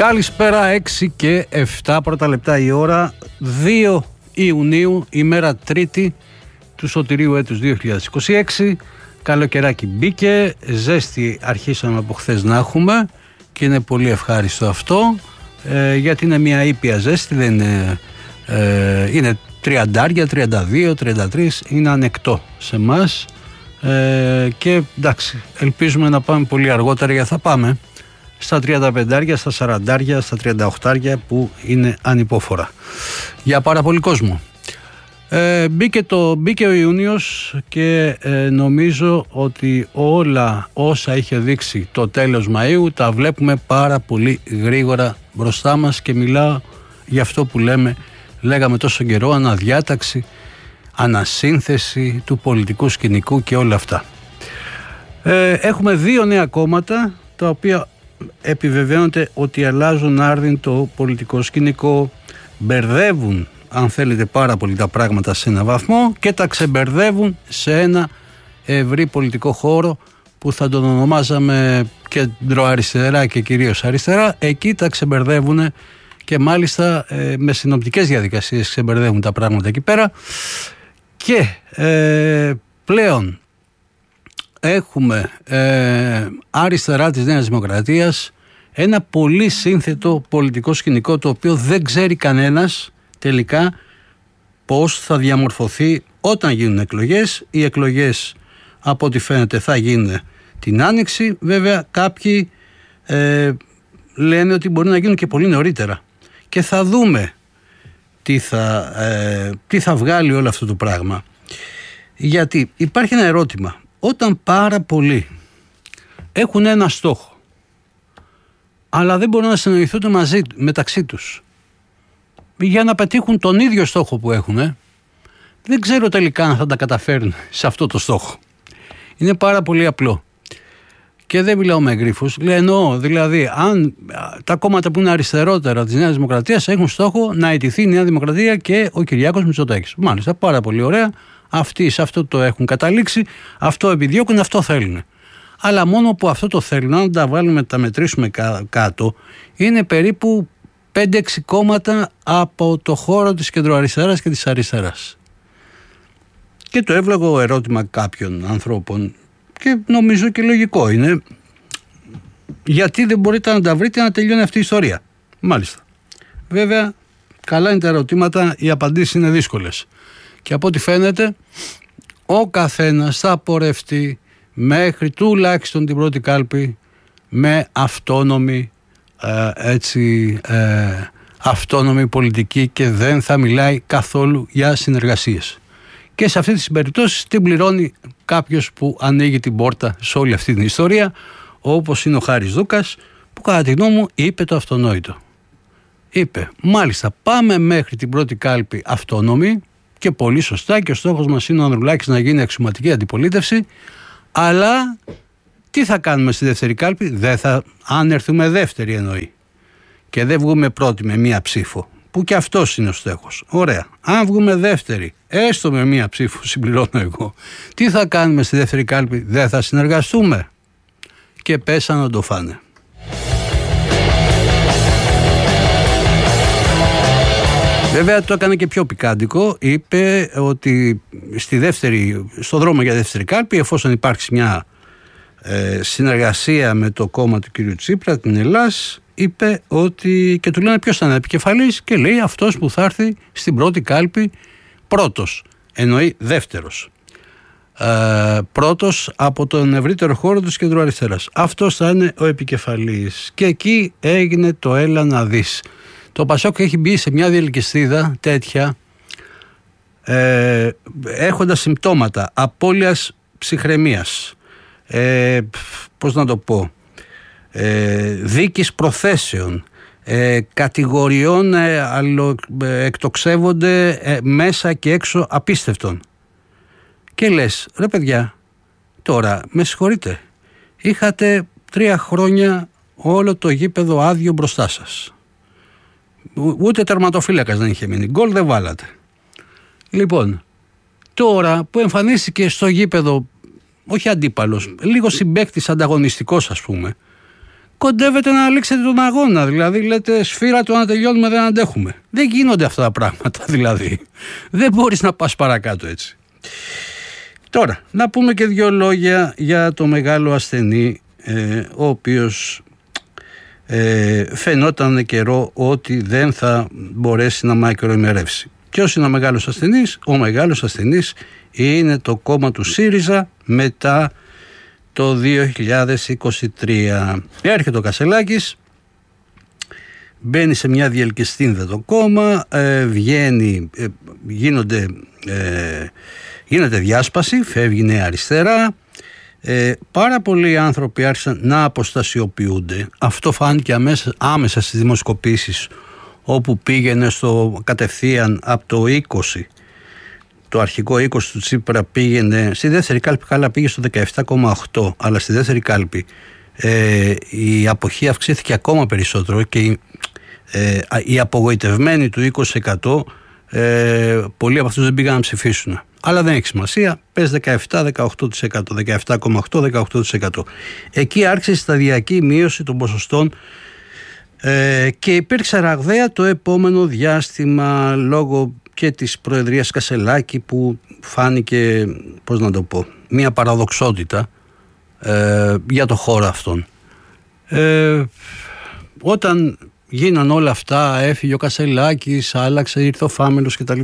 Καλησπέρα, 6 και 7 πρώτα λεπτά η ώρα, 2 Ιουνίου, ημέρα Τρίτη του σωτηρίου έτους 2026. Καλοκαιράκι μπήκε, ζέστη αρχίσαμε από χθες να έχουμε και είναι πολύ ευχάριστο αυτό, γιατί είναι μια ήπια ζέστη, δεν είναι, είναι 30, 32, 33, είναι ανεκτό σε εμάς, και εντάξει, ελπίζουμε να πάμε πολύ αργότερα, γιατί θα πάμε στα 35, στα 40, στα 38 που είναι ανυπόφορα για πάρα πολύ κόσμο. Μπήκε ο Ιούνιος και νομίζω ότι όλα όσα είχε δείξει το τέλος Μαΐου τα βλέπουμε πάρα πολύ γρήγορα μπροστά μας, και μιλάω για αυτό που λέγαμε τόσο καιρό, αναδιάταξη, ανασύνθεση του πολιτικού σκηνικού και όλα αυτά. Έχουμε δύο νέα κόμματα τα οποία επιβεβαίονται ότι αλλάζουν άρδιν το πολιτικό σκηνικό, μπερδεύουν αν θέλετε πάρα πολύ τα πράγματα σε ένα βαθμό και τα ξεμπερδεύουν σε ένα ευρύ πολιτικό χώρο που θα τον ονομάζαμε κεντροαριστερά και κυρίως αριστερά. Εκεί τα ξεμπερδεύουν και μάλιστα με συνοπτικές διαδικασίες ξεμπερδεύουν τα πράγματα εκεί πέρα, και πλέον έχουμε αριστερά της Νέας Δημοκρατίας ένα πολύ σύνθετο πολιτικό σκηνικό, το οποίο δεν ξέρει κανένας τελικά πώς θα διαμορφωθεί όταν γίνουν εκλογές. Οι εκλογές από ό,τι φαίνεται θα γίνουν την Άνοιξη. Βέβαια κάποιοι λένε ότι μπορεί να γίνουν και πολύ νωρίτερα, και θα δούμε τι θα βγάλει όλο αυτό το πράγμα. Γιατί υπάρχει ένα ερώτημα: όταν πάρα πολλοί έχουν ένα στόχο αλλά δεν μπορούν να συνοηθούν μεταξύ τους για να πετύχουν τον ίδιο στόχο που έχουν, δεν ξέρω τελικά αν θα τα καταφέρουν σε αυτό το στόχο. Είναι πάρα πολύ απλό και δεν μιλάω με γρίφους. Εννοώ δηλαδή, αν τα κόμματα που είναι αριστερότερα της Νέας Δημοκρατίας έχουν στόχο να αιτηθεί η Νέα Δημοκρατία και ο Κυριάκος Μητσοτάκης, μάλιστα, πάρα πολύ ωραία, αυτοί σε αυτό το έχουν καταλήξει, αυτό επιδιώκουν, αυτό θέλουν. Αλλά μόνο που αυτό το θέλουν, αν τα βάλουμε, τα μετρήσουμε κάτω, είναι περίπου 5-6 κόμματα από το χώρο της κεντροαριστεράς και της αριστεράς. Και το εύλογο ερώτημα κάποιων ανθρώπων, και νομίζω και λογικό είναι, γιατί δεν μπορείτε να τα βρείτε να τελειώνει αυτή η ιστορία. Μάλιστα. Βέβαια, καλά είναι τα ερωτήματα, οι απαντήσεις είναι δύσκολες. Και από ό,τι φαίνεται, ο καθένας θα πορευτεί μέχρι τουλάχιστον την πρώτη κάλπη με αυτόνομη πολιτική, και δεν θα μιλάει καθόλου για συνεργασίες. Και σε αυτή τις περιπτώσεις την πληρώνει κάποιος που ανοίγει την πόρτα σε όλη αυτή την ιστορία, όπως είναι ο Χάρης Δούκας, που κατά τη γνώμη μου είπε το αυτονόητο. Είπε, μάλιστα, πάμε μέχρι την πρώτη κάλπη αυτόνομη, και πολύ σωστά, και ο στόχος μας είναι ο Ανδρουλάκης να γίνει αξιωματική αντιπολίτευση, αλλά τι θα κάνουμε στη δεύτερη κάλπη? Αν έρθουμε δεύτερη εννοεί και δεν βγούμε πρώτη με μία ψήφο, που και αυτός είναι ο στόχος. Ωραία. Αν βγούμε δεύτερη, έστω με μία ψήφο, συμπληρώνω εγώ, τι θα κάνουμε στη δεύτερη κάλπη? Δεν θα συνεργαστούμε? Και πέσαν να το φάνε. Βέβαια το έκανε και πιο πικάντικο. Είπε ότι στο δρόμο για δεύτερη κάλπη, εφόσον υπάρξει μια συνεργασία με το κόμμα του κ. Τσίπρα, την Ελλάς, είπε ότι, και του λένε ποιος θα είναι επικεφαλής, και λέει αυτός που θα έρθει στην πρώτη κάλπη πρώτος, εννοεί δεύτερος, πρώτος από τον ευρύτερο χώρο της κεντροαριστεράς, αυτός θα είναι ο επικεφαλής. Και εκεί έγινε το έλα να δεις. Το Πασόκ έχει μπει σε μια διελκυστίδα τέτοια, έχοντας συμπτώματα απώλειας ψυχραιμίας, πώς να το πω, δίκης προθέσεων, κατηγοριών εκτοξεύονται μέσα και έξω απίστευτων. Και λες, ρε παιδιά, τώρα με συγχωρείτε, είχατε 3 χρόνια όλο το γήπεδο άδειο μπροστά σας. Ούτε τερματοφύλακας δεν είχε μείνει. Γκολ δεν βάλατε. Λοιπόν, τώρα που εμφανίστηκε στο γήπεδο, όχι αντίπαλος, λίγο συμπαίκτης ανταγωνιστικός ας πούμε, κοντεύετε να λήξετε τον αγώνα. Δηλαδή λέτε σφύρα του να τελειώνουμε, δεν αντέχουμε. Δεν γίνονται αυτά τα πράγματα δηλαδή. Δεν μπορείς να πας παρακάτω έτσι. Τώρα, να πούμε και 2 λόγια για το μεγάλο ασθενή, ο οποίος φαινόταν καιρό ότι δεν θα μπορέσει να μακροημερεύσει. Ποιος είναι ο μεγάλος ασθενής? Ο μεγάλος ασθενής είναι το κόμμα του ΣΥΡΙΖΑ μετά το 2023. Έρχεται ο Κασσελάκης, μπαίνει σε μια διελκυστίνδα το κόμμα, βγαίνει, γίνεται διάσπαση, φεύγει η Νέα Αριστερά, πάρα πολλοί άνθρωποι άρχισαν να αποστασιοποιούνται. Αυτό φάνηκε άμεσα στις δημοσκοπήσεις, όπου πήγαινε κατευθείαν από το 20, το αρχικό 20 του Τσίπρα πήγαινε στη δεύτερη κάλπη, καλά πήγε στο 17,8, αλλά στη δεύτερη κάλπη η αποχή αυξήθηκε ακόμα περισσότερο και οι απογοητευμένοι του 20%, πολλοί από αυτούς δεν πήγαν να ψηφίσουν. Αλλά δεν έχει σημασία, πες 17-18%, 17,8-18%. Εκεί άρχισε η σταδιακή μείωση των ποσοστών και υπήρξε ραγδαία το επόμενο διάστημα λόγω και της προεδρίας Κασσελάκη, που φάνηκε, πώς να το πω, μια παραδοξότητα για το χώρο αυτόν. Όταν γίναν όλα αυτά, έφυγε ο Κασσελάκης, άλλαξε, ήρθε ο Φάμελος κτλ.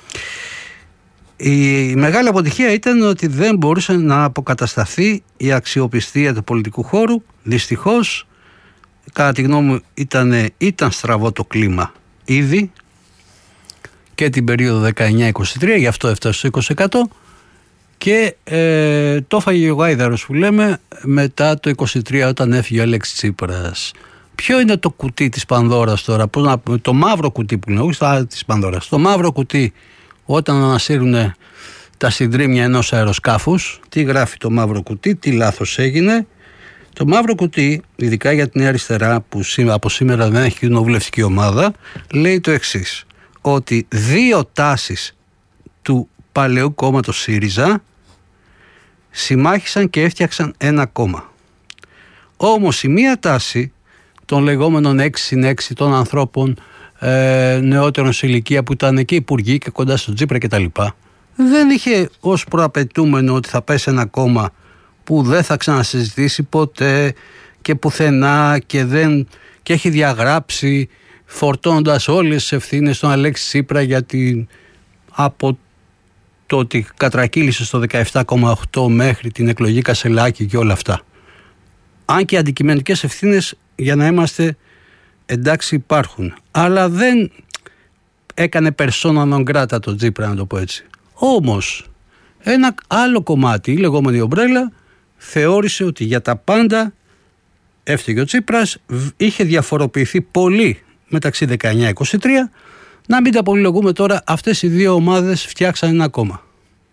Η μεγάλη αποτυχία ήταν ότι δεν μπορούσε να αποκατασταθεί η αξιοπιστία του πολιτικού χώρου. Δυστυχώς, κατά τη γνώμη μου, ήταν στραβό το κλίμα ήδη και την περίοδο 19-23, γι' αυτό έφτασε στο 20%, και το έφαγε ο γάιδαρος που λέμε μετά το 23, όταν έφυγε ο Αλέξης Τσίπρας. Ποιο είναι το κουτί της Πανδώρας τώρα? Το μαύρο κουτί που είναι, όχι της Πανδώρας, το μαύρο κουτί, όταν ανασύρουν τα συντρίμμια ενός αεροσκάφους, τι γράφει το μαύρο κουτί, τι λάθος έγινε? Το μαύρο κουτί, ειδικά για την Νέα Αριστερά, που από σήμερα δεν έχει κοινοβουλευτική ομάδα, λέει το εξής, ότι 2 τάσεις του παλαιού κόμματος ΣΥΡΙΖΑ συμμάχησαν και έφτιαξαν ένα κόμμα. Όμως η μία τάση των λεγόμενων 6+6 των ανθρώπων νεότερων σε ηλικία, που ήταν και υπουργοί και κοντά στον Τσίπρα κτλ., δεν είχε ως προαπαιτούμενο ότι θα πέσει ένα κόμμα που δεν θα ξανασυζητήσει ποτέ και πουθενά και έχει διαγράψει, φορτώνοντας όλες τις ευθύνες στον Αλέξη Τσίπρα από το ότι κατρακύλησε στο 17,8 μέχρι την εκλογή Κασσελάκη και όλα αυτά. Αν και αντικειμενικές ευθύνες, για να είμαστε εντάξει, υπάρχουν, αλλά δεν έκανε persona non grata το Τσίπρα, να το πω έτσι. Όμως ένα άλλο κομμάτι, η λεγόμενη ομπρέλα, θεώρησε ότι για τα πάντα έφταιγε ο Τσίπρας, είχε διαφοροποιηθεί πολύ μεταξύ 19-23. Να μην τα πολυλογούμε τώρα, αυτές οι 2 ομάδες φτιάξαν ένα κόμμα.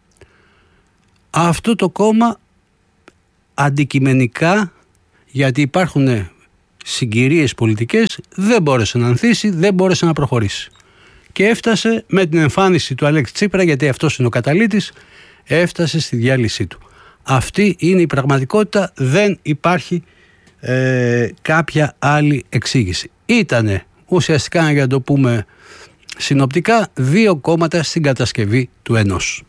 Αυτό το κόμμα αντικειμενικά, γιατί υπάρχουν συγκυρίες πολιτικές, δεν μπόρεσε να ανθίσει, δεν μπόρεσε να προχωρήσει. Και έφτασε με την εμφάνιση του Αλέξη Τσίπρα, γιατί αυτός είναι ο καταλύτης, έφτασε στη διάλυσή του. Αυτή είναι η πραγματικότητα, δεν υπάρχει κάποια άλλη εξήγηση. Ήτανε ουσιαστικά, για να το πούμε συνοπτικά, 2 κόμματα στην κατασκευή του ενός.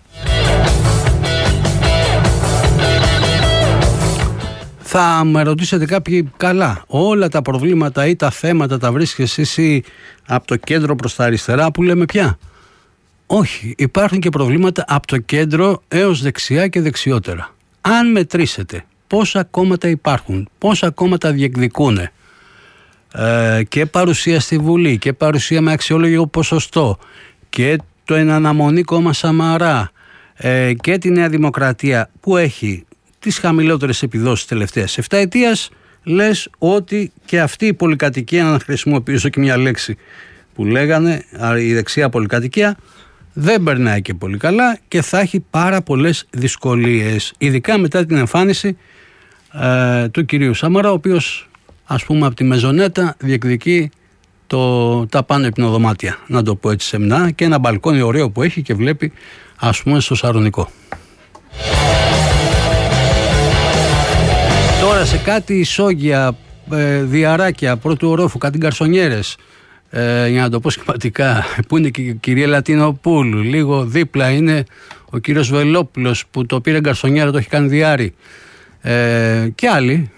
Θα με ρωτήσετε κάποιοι, καλά, όλα τα προβλήματα ή τα θέματα τα βρίσκεις εσύ από το κέντρο προς τα αριστερά, που λέμε πια? Όχι, υπάρχουν και προβλήματα από το κέντρο έως δεξιά και δεξιότερα. Αν μετρήσετε πόσα κόμματα υπάρχουν, πόσα κόμματα διεκδικούν και παρουσία στη Βουλή και παρουσία με αξιόλογο ποσοστό και το εναναμονή κόμμα Σαμαρά και τη Νέα Δημοκρατία, που έχει τις χαμηλότερες επιδόσεις τελευταίας 7 ετίας, λες ότι και αυτή η πολυκατοικία, να χρησιμοποιήσω και μια λέξη που λέγανε, η δεξιά πολυκατοικία, δεν περνάει και πολύ καλά και θα έχει πάρα πολλές δυσκολίες, ειδικά μετά την εμφάνιση του κυρίου Σαμαρά, ο οποίος, ας πούμε, από τη Μεζονέτα διεκδικεί τα πάνω υπνοδωμάτια, να το πω έτσι σεμνά, και ένα μπαλκόνι ωραίο που έχει και βλέπει, ας πούμε, στο Σαρονικό. Τώρα σε κάτι ισόγεια διαράκια πρώτου ορόφου, κάτι γκαρσονιέρες, για να το πω σχηματικά, που είναι και η κυρία Λατινοπούλου. Λίγο δίπλα είναι ο κύριος Βελόπουλος που το πήρε γκαρσονιέρα, το έχει κάνει διάρρη. Και άλλοι.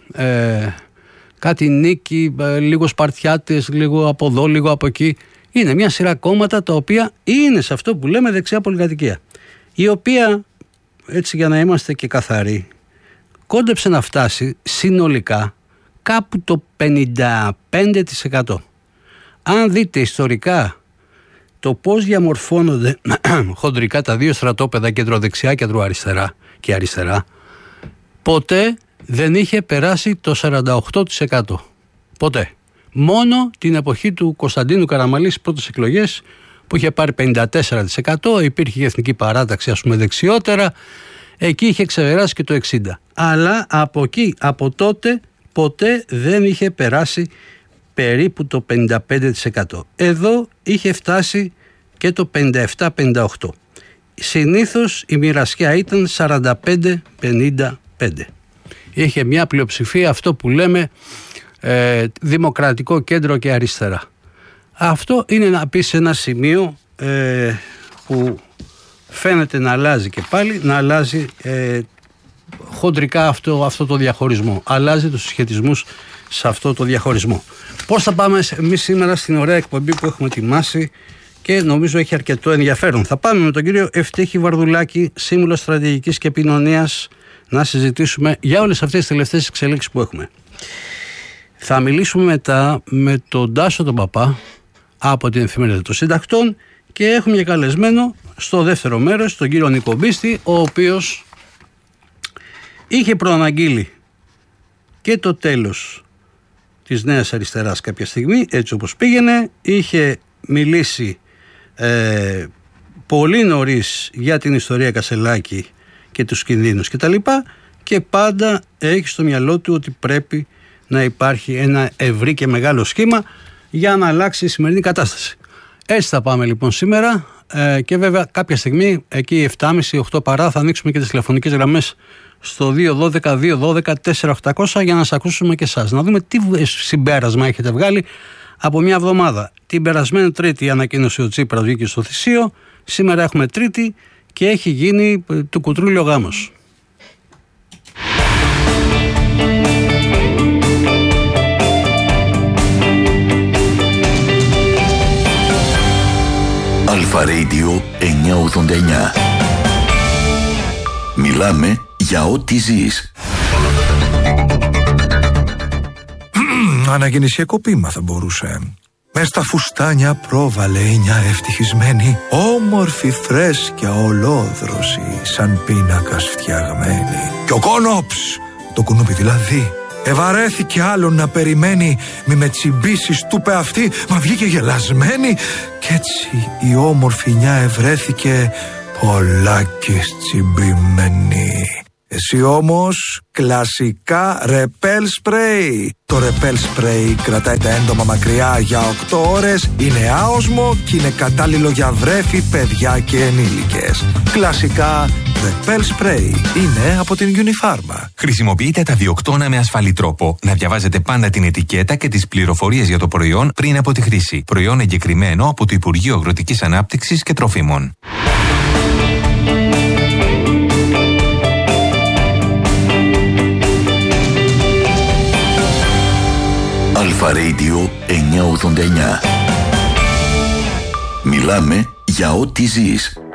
Κάτι Νίκη, λίγο Σπαρτιάτες, λίγο από εδώ, λίγο από εκεί. Είναι μια σειρά κόμματα τα οποία είναι σε αυτό που λέμε δεξιά πολυκατοικία. Η οποία, έτσι για να είμαστε και καθαροί, κόντεψε να φτάσει συνολικά κάπου το 55%. Αν δείτε ιστορικά το πώς διαμορφώνονται χοντρικά τα δύο στρατόπεδα, κεντροδεξιά και αριστερά, ποτέ δεν είχε περάσει το 48%. Ποτέ. Μόνο την εποχή του Κωνσταντίνου Καραμαλή στις πρώτες εκλογές, που είχε πάρει 54%, υπήρχε η Εθνική Παράταξη, ας πούμε, δεξιότερα, εκεί είχε ξεπεράσει και το 60%. Αλλά από εκεί, από τότε, ποτέ δεν είχε περάσει περίπου το 55%. Εδώ είχε φτάσει και το 57-58%. Συνήθως η μοιρασιά ήταν 45-55%. Είχε μια πλειοψηφία, αυτό που λέμε δημοκρατικό κέντρο και αριστερά. Αυτό είναι να πει σε ένα σημείο που φαίνεται να αλλάζει και πάλι, να αλλάζει χοντρικά αυτό το διαχωρισμό. Αλλάζει τους συσχετισμούς σε αυτό το διαχωρισμό. Πώς θα πάμε εμείς σήμερα στην ωραία εκπομπή που έχουμε ετοιμάσει και νομίζω έχει αρκετό ενδιαφέρον. Θα πάμε με τον κύριο Ευτύχη Βαρδουλάκη, σύμβουλο στρατηγικής και επικοινωνίας, να συζητήσουμε για όλες αυτές τις τελευταίες εξελίξεις που έχουμε. Θα μιλήσουμε μετά με τον Τάσο τον Παπά από την Εφημερίδα των Συντακτών και έχουμε και καλεσμένο στο δεύτερο μέρος τον κύριο Νίκο Μπίστη, ο οποίος είχε προαναγγείλει και το τέλος της Νέας Αριστεράς κάποια στιγμή, έτσι όπως πήγαινε. Είχε μιλήσει πολύ νωρίς για την ιστορία Κασελάκη και τους κινδύνους κτλ. Και πάντα έχει στο μυαλό του ότι πρέπει να υπάρχει ένα ευρύ και μεγάλο σχήμα για να αλλάξει η σημερινή κατάσταση. Έτσι θα πάμε λοιπόν σήμερα και βέβαια κάποια στιγμή εκεί 7.30-8 παρά θα ανοίξουμε και τις τηλεφωνικές γραμμές στο 212-212-4800 για να σας ακούσουμε και εσάς. Να δούμε τι συμπέρασμα έχετε βγάλει από μια εβδομάδα. Την περασμένη Τρίτη ανακοίνωσε ο Τσίπρας, βγήκε στο Θησίο. Σήμερα έχουμε Τρίτη και έχει γίνει το κουτρούλιο γάμος. Αλφα Radio 989. Μιλάμε για ό,τι ζεις. Αναγεννησιακό ποίημα θα μπορούσε. Μες στα φουστάνια πρόβαλε η μια ευτυχισμένη, όμορφη φρέσκια ολόδρωση, σαν πίνακας φτιαγμένη. Και ο Κόνοψ, το κουνούπι δηλαδή, ευαρέθηκε άλλον να περιμένει. Μη με τσιμπήσεις, του είπε αυτή, μα βγήκε γελασμένη. Κι έτσι η όμορφη νιά ευρέθηκε πολλάκις τσιμπημένη. Εσύ όμως κλασικά ρεπέλ σπρέι. Το ρεπέλ σπρέι κρατάει τα έντομα μακριά για 8 ώρες, είναι άοσμο και είναι κατάλληλο για βρέφη, παιδιά και ενήλικες. Κλασικά ρεπέλ σπρέι είναι από την Unifarma. Χρησιμοποιείτε τα διοκτώνα με ασφαλή τρόπο. Να διαβάζετε πάντα την ετικέτα και τις πληροφορίες για το προϊόν πριν από τη χρήση. Προϊόν εγκεκριμένο από το Υπουργείο Αγροτικής Ανάπτυξης και Τροφίμων. Αλφα Radio 989. Μιλάμε για ό,τι ζεις.